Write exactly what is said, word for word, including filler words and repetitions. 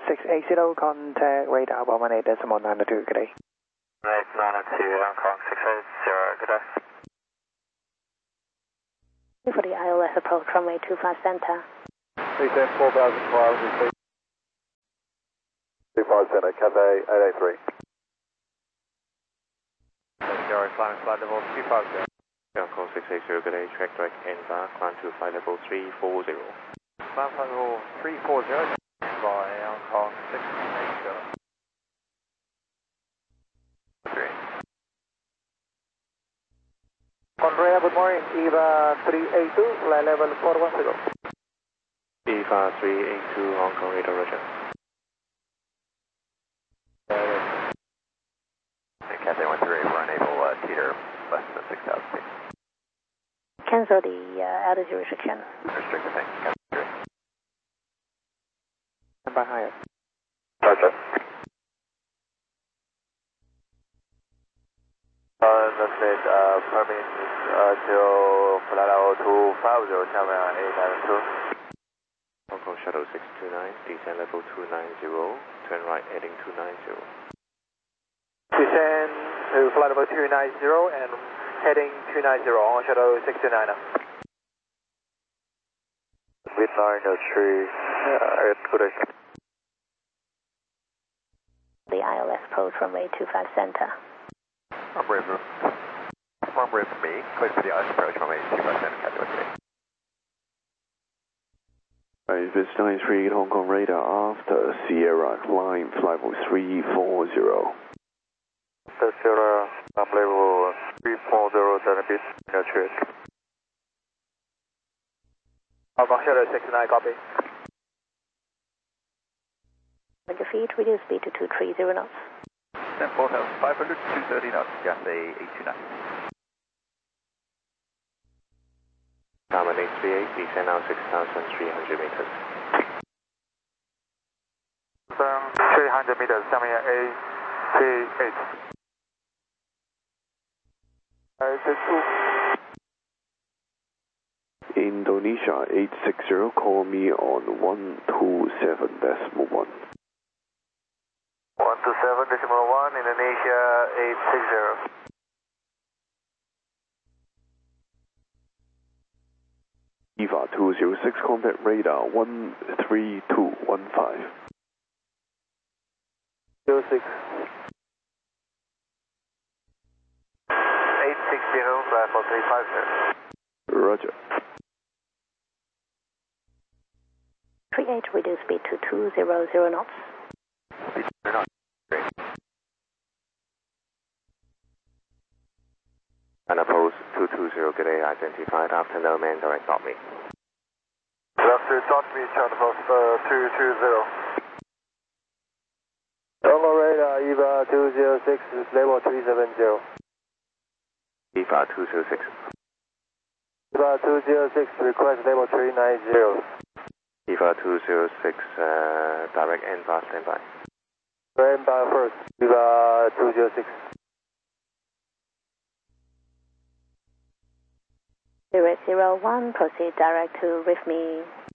six eight zero, contact radar one one eight decimal nine two, good day. Right, nine two, Hong Kong six eight zero, good day. For the I L S approach runway two five center. Please send four thousand five, receive. two five center, Cathay eight eight three. Zero, climb flight level two five zero. Hong Kong six eight zero, good day, track direct N B A R, climb to flight level three four zero. Climb flight level three four zero, by Hong Kong six eight zero. Three. Conrea, good morning, EVA three eight two, flight level four one zero. EVA three eight two, Hong Kong radar, roger. Cathay one three, we're unable uh, teeter less than six thousand feet. Cancel the uh, altitude restriction. Restricted, thanks. Cathay three. Stand by higher. Roger. Uh, that's it, uh, permit uh, to flight level two five zero, China eight nine two. Hong Kong shuttle six two nine, descend level two nine zero, turn right heading two nine zero. Descend to flight level two nine zero and heading two nine zero on shuttle six two nine. With nine three, uh, good day. The I L S approach runway two five center. Runway for, runway for me, close to the ice approach, runway two five center, Cathay one three. This nine three Hong Kong radar after Sierra, climb flight level three four zero. The Sierra, climb level three four zero, seven bit, no trick. Hong Kong shuttle six nine, copy. With your feet, reduce speed to two three zero knots. Then four thousand five hundred, two thirty knots, Cathay eight two nine. Diamond eight three eight, descend now six thousand three hundred meters. three hundred meters, coming at eight three eight. Indonesia eight six zero, call me on one two seven decimal one. one two seven decimal one, Indonesia eight six zero. EVA two zero six, contact radar one three two one five. zero six. eight six zero, flight level three five zero. Roger. three eight, reduce speed to two zero zero knots. Speed two knots, great. And approach two two zero, good day, identified after no man direct dot me. After dot me, chart post uh, two two zero. Dongle radar, EVA two zero six, level three seven zero. EVA two zero six. EVA two zero six, request level three nine zero. EVA two zero six, uh, direct N B A R, standby. Stand by first, EVA two zero six. zero zero one, proceed direct to R I F M E